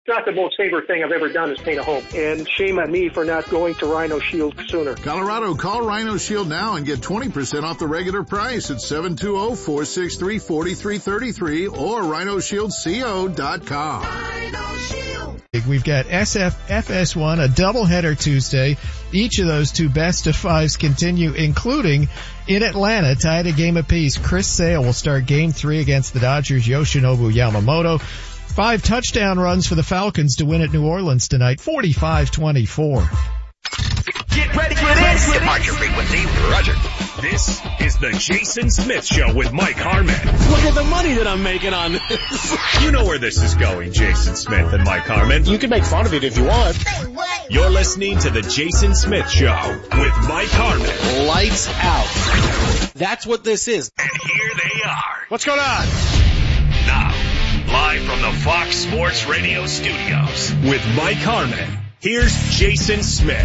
not the most favorite thing I've ever done is paint a home. And shame on me for not going to Rhino Shield sooner. Colorado, call Rhino Shield now and get 20% off the regular price at 720-463-4333 or rhinoshieldco.com. Rhino Shield. We've got FS1, a doubleheader Tuesday. Each of those two best of fives continue, including in Atlanta, tied a game apiece. Chris Sale will start game 3 against the Dodgers. Yoshinobu Yamamoto. 5 touchdown runs for the Falcons to win at New Orleans tonight, 45-24. Get ready for this. Departure frequency, Roger. This is the Jason Smith Show with Mike Harmon. Look at the money that I'm making on this. You know where this is going, Jason Smith and Mike Harmon. You can make fun of it if you want. You're listening to the Jason Smith Show with Mike Harmon. Lights out. That's what this is. And here they are. What's going on? Now, live from the Fox Sports Radio studios with Mike Harmon, here's Jason Smith.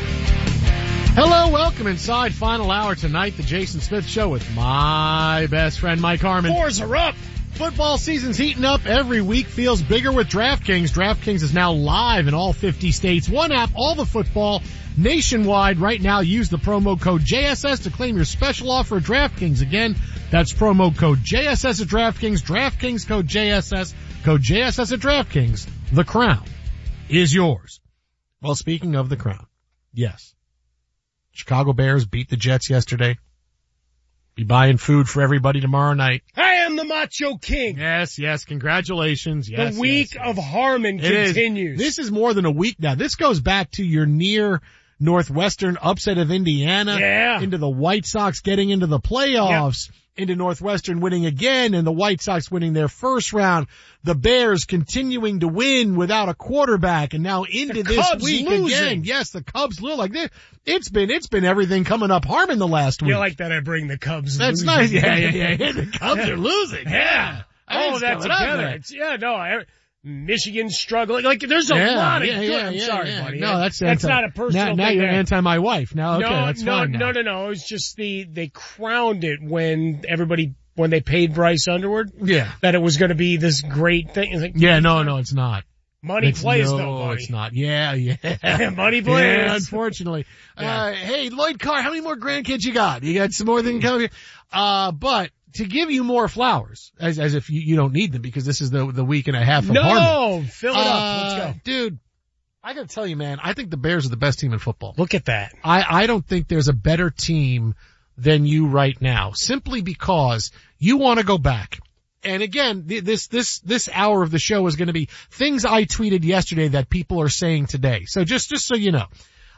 Hello, welcome inside final hour tonight, the Jason Smith Show with my best friend Mike Harmon. Fours are up. Football season's heating up. Every week feels bigger with DraftKings. DraftKings is now live in all 50 states. One app, all the football nationwide. Right now, use the promo code JSS to claim your special offer at DraftKings. Again, that's promo code JSS at DraftKings. DraftKings code JSS. Code JSS at DraftKings. The crown is yours. Well, speaking of the crown, yes. Chicago Bears beat the Jets yesterday. Be buying food for everybody tomorrow night. I am the Macho King. Yes, congratulations. Yes, the week of Harmon continues. This is more than a week now. This goes back to your near Northwestern upset of Indiana. Into the White Sox getting into the playoffs. Into Northwestern winning again and the White Sox winning their first round. The Bears continuing to win without a quarterback and now into this Cubs week losing. again. Yes, the Cubs lose like this. It's been everything coming up Harmon the last week. You like that I bring the Cubs That's losing. nice. Yeah. The Cubs are losing. Yeah. Oh, that's together. Michigan struggling. Like, there's a lot of good. I'm sorry, buddy. No, that's not a personal thing. Now you're anti my wife. Now, okay, that's fine now. No. It was just they crowned it when they paid Bryce Underwood. Yeah. That it was going to be this great thing. Like, no, it's not. Money plays though, No, buddy. it's not. Yeah. Money plays. Yeah, unfortunately. Yeah. Hey, Lloyd Carr, how many more grandkids you got? You got some more than coming? But to give you more flowers, as if you don't need them because this is the week and a half of Harmon. No, fill it up. Let's go. Dude, I gotta tell you, man, I think the Bears are the best team in football. Look at that. I don't think there's a better team than you right now, simply because you want to go back. And again, this hour of the show is going to be things I tweeted yesterday that people are saying today. So just so you know,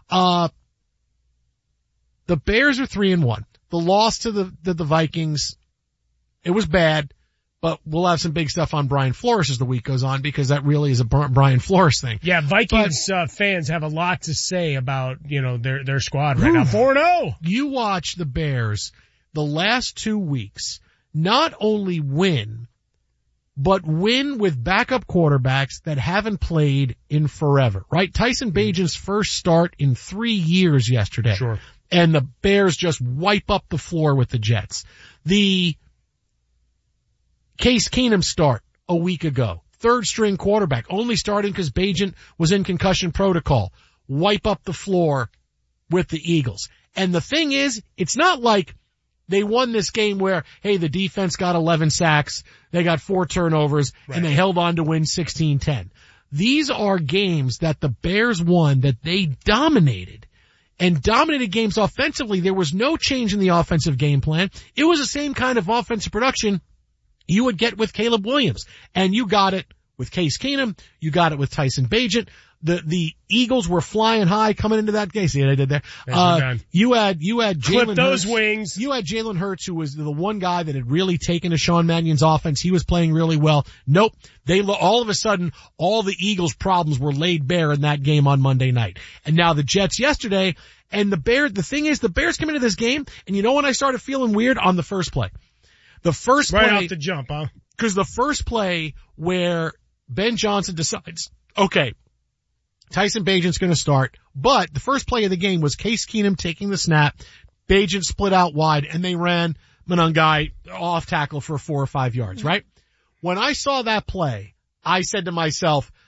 the Bears are 3-1. The loss to the Vikings, it was bad, but we'll have some big stuff on Brian Flores as the week goes on because that really is a Brian Flores thing. Yeah, Vikings fans have a lot to say about, their squad right now. 4-0. You watch the Bears the last 2 weeks not only win, but win with backup quarterbacks that haven't played in forever, right? Tyson Bagent's first start in 3 years yesterday. Sure. And the Bears just wipe up the floor with the Jets. The Case Keenum start a week ago. Third string quarterback, only starting because Bagent was in concussion protocol. Wipe up the floor with the Eagles. And the thing is, it's not like they won this game where, hey, the defense got 11 sacks, they got 4 turnovers, and they held on to win 16-10. These are games that the Bears won that they dominated. And dominated games offensively. There was no change in the offensive game plan. It was the same kind of offensive production you would get with Caleb Williams. And you got it with Case Keenum. You got it with Tyson Bagent. The Eagles were flying high coming into that game. See what I did there? You had Jalen Clip those Hurts. wings. You had Jalen Hurts, who was the one guy that had really taken to Sean Mannion's offense. He was playing really well. Nope. All of a sudden, all the Eagles' problems were laid bare in that game on Monday night. And now the Jets yesterday, and the thing is, the Bears come into this game, and you know when I started feeling weird? On the first play. The first play. Right off the jump, huh? Because the first play where Ben Johnson decides, okay, Tyson Bagent's going to start, but the first play of the game was Case Keenum taking the snap, Bagent split out wide, and they ran Monangai off tackle for 4 or 5 yards, right? When I saw that play, I said to myself,